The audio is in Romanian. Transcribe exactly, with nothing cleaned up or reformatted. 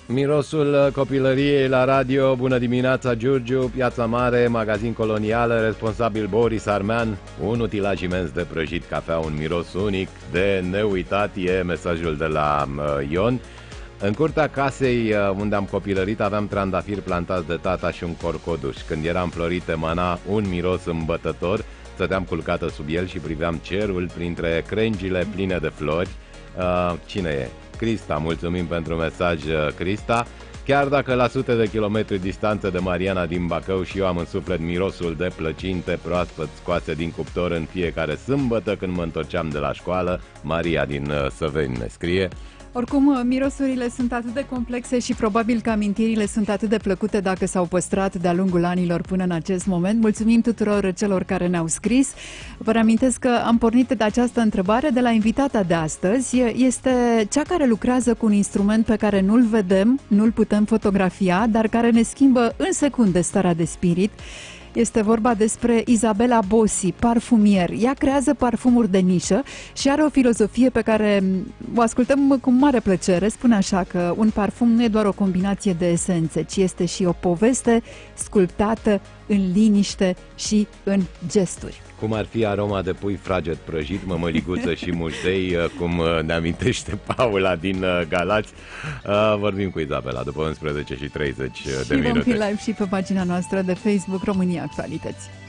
Mirosul copilăriei la radio. Bună dimineața, Giurgiu, Piața Mare, magazin colonial, responsabil Boris Armean. Un utilaj imens de prăjit cafea, un miros unic de neuitat, e mesajul de la uh, Ion. În curtea casei unde am copilărit aveam trandafiri plantați de tata și un corcoduș. Când eram florit emana un miros îmbătător. Stăteam culcată sub el și priveam cerul printre crengile pline de flori. uh, Cine e? Crista, mulțumim pentru mesaj, Crista. Chiar dacă la sute de kilometri distanță de Mariana din Bacău, și eu am în suflet mirosul de plăcinte proaspăt scoase din cuptor în fiecare sâmbătă când mă întorceam de la școală. Maria din Săveni ne scrie. Oricum, mirosurile sunt atât de complexe și probabil că amintirile sunt atât de plăcute dacă s-au păstrat de-a lungul anilor până în acest moment. Mulțumim tuturor celor care ne-au scris. Vă reamintesc că am pornit de această întrebare de la invitata de astăzi. Este cea care lucrează cu un instrument pe care nu-l vedem, nu-l putem fotografia, dar care ne schimbă în secunde starea de spirit. Este vorba despre Isabela Bossi, parfumier. Ea creează parfumuri de nișă și are o filozofie pe care o ascultăm cu mare plăcere. Spune așa că un parfum nu e doar o combinație de esențe, ci este și o poveste sculptată în liniște și în gesturi. Cum ar fi aroma de pui fraged prăjit, mămăliguță și muștei, cum ne amintește Paula din Galați. Vorbim cu Isabela după unsprezece și treizeci de minute. Și vom fi live și pe pagina noastră de Facebook România Actualități.